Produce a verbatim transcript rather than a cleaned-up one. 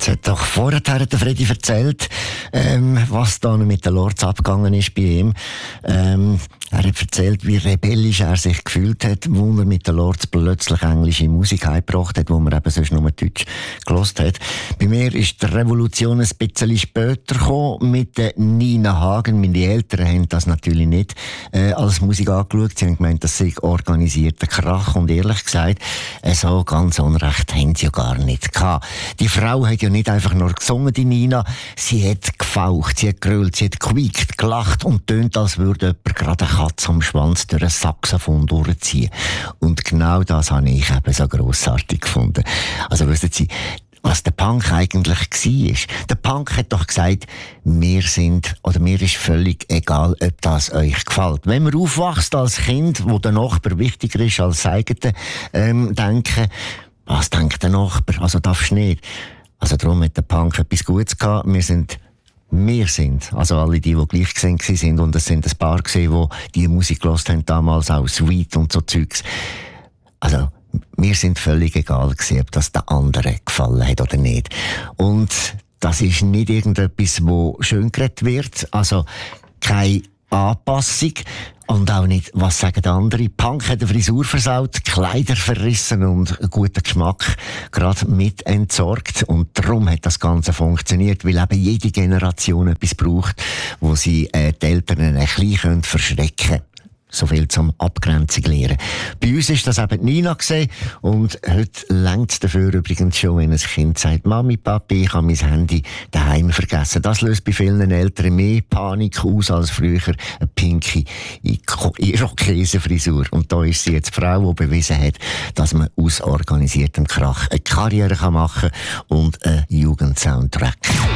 Jetzt hat doch vorher der Freddy erzählt, ähm, was da mit den Lords abgegangen ist bei ihm. Ähm, er hat erzählt, wie rebellisch er sich gefühlt hat, wo er mit den Lords plötzlich englische Musik heimgebracht hat, wo man eben sonst nur Deutsch gehört hat. Bei mir ist die Revolution ein bisschen später gekommen, mit der Nina Hagen. Meine Eltern haben das natürlich nicht äh, als Musik angeschaut. Sie haben gemeint, das sei organisierter Krach. Und ehrlich gesagt, äh, so ganz Unrecht haben sie ja gar nicht gehabt. Die Frau hat ja nicht einfach nur gesungen, die Nina. Sie hat gefaucht, sie hat gerüllt, sie hat gequiekt, gelacht und tönt, als würde jemand gerade eine Katze am Schwanz durch ein Saxophon durchziehen. Und genau das habe ich eben so grossartig gefunden. Also wissen Sie, was der Punk eigentlich war. Der Punk hat doch gesagt, wir sind, oder mir ist völlig egal, ob das euch gefällt. Wenn man aufwächst als Kind, wo der Nachbar wichtiger ist als das eigene, ähm, denken, was denkt der Nachbar? Also darfst du nicht. Also darum hat der Punk etwas Gutes gehabt. Wir sind Wir sind, also alle die, die gleich gesehen sind, und es sind ein paar gesehen, die die Musik gehört haben damals, auch Sweet und so Zeugs. Also, mir sind völlig egal gewesen, ob das den anderen gefallen hat oder nicht. Und das ist nicht irgendetwas, wo schön geredet wird, also keine Anpassung. Und auch nicht, was sagen andere. Punk hat eine Frisur versaut, Kleider verrissen und einen guten Geschmack gerade mit entsorgt. Und darum hat das Ganze funktioniert, weil eben jede Generation etwas braucht, wo sie äh, die Eltern ein bisschen verschrecken können. So viel zum Abgrenzung lernen. Bei uns ist das eben Nina gesehen und heute längt's dafür übrigens schon, wenn ein Kind sagt, Mami, Papi, ich habe mein Handy daheim vergessen. Das löst bei vielen Eltern mehr Panik aus als früher eine pinke Irokesenfrisur. Und da ist sie jetzt die Frau, die bewiesen hat, dass man aus organisiertem Krach eine Karriere machen kann und einen Jugendsoundtrack.